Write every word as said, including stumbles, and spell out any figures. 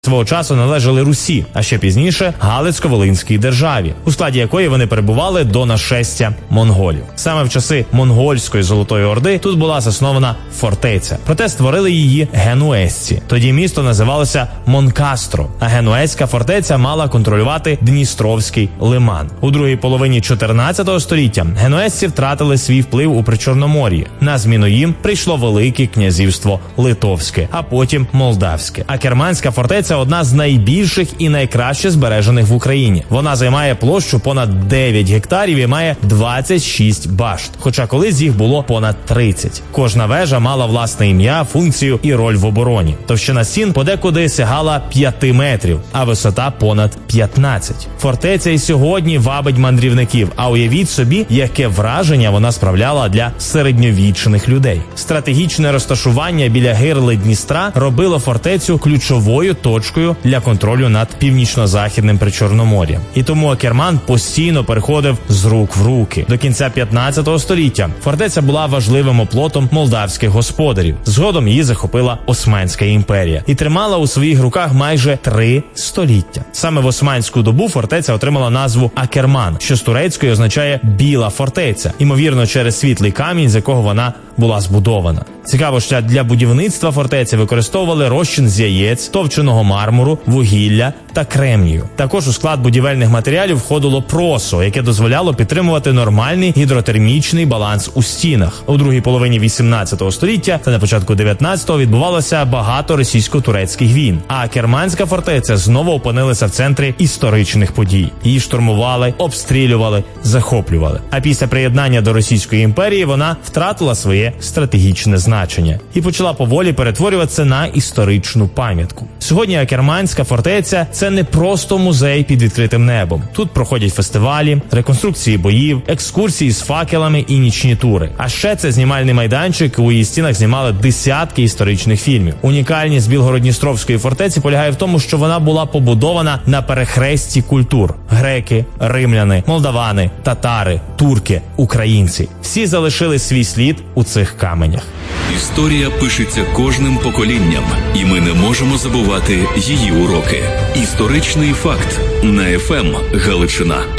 свого часу належали Русі, а ще пізніше Галицько-Волинській державі, у складі якої вони перебували до нашестя монголів. Саме в часи монгольської Золотої Орди тут була заснована фортеця. Проте створили її генуезці. Тоді місто називалося Монкастро, а генуезька фортеця мала контролювати Дністровський лиман. У другій половині чотирнадцятого століття генуезці втратили свій вплив у Причорномор'ї. На зміну їм прийшло Велике князівство Литовське, а потім Молдавське. А Керманська фортеця одна з найбільших і найкраще збережених в Україні. Вона займає площу понад дев'ять гектарів і має двадцять шість башт, хоча колись їх було понад тридцять. Кожна вежа мала власне ім'я, функцію і роль в обороні. Товщина стін подекуди сягала п'яти метрів, а висота понад п'ятнадцять. Фортеця і сьогодні вабить мандрівників, а уявіть собі, яке враження вона справляла для середньовічних людей. Стратегічне розташування біля гирли Дністра робило фортецю ключовою точкою для контролю над північно-західним Причорномор'ям. І тому Акерман постійно переходив з рук в руки. До кінця п'ятнадцятого століття фортеця була важливим оплотом молдавських господарів. Згодом її захопила Османська імперія і тримала у своїх руках майже три століття. Саме в османську добу фортеця отримала назву Акерман, що з турецької означає «біла фортеця», ймовірно через світлий камінь, з якого вона була збудована. Цікаво, що для будівництва фортеці використовували розчин з яєць, товченого мармуру, вугілля та кремнію. Також у склад будівельних матеріалів входило просо, яке дозволяло підтримувати нормальний гідротермічний баланс у стінах. У другій половині вісімнадцятого століття та на початку дев'ятнадцятого відбувалося багато російсько-турецьких війн, а Керманська фортеця знову опинилася в центрі історичних подій. Її штурмували, обстрілювали, захоплювали. А після приєднання до Російської імперії вона втратила своє стратегічне значення і почала поволі перетворюватися на історичну пам'ятку. Сьогодні Акерманська фортеця – це не просто музей під відкритим небом. Тут проходять фестивалі, реконструкції боїв, екскурсії з факелами і нічні тури. А ще це знімальний майданчик, у її стінах знімали десятки історичних фільмів. Унікальність Білгород-Дністровської фортеці полягає в тому, що вона була побудована на перехресті культур. Греки, римляни, молдавани, татари, турки, українці. Всі залишили свій слід у цих каменях. Історія пишеться кожним поколінням, і ми не можемо забувати її уроки. Історичний факт на еф ем Галичина.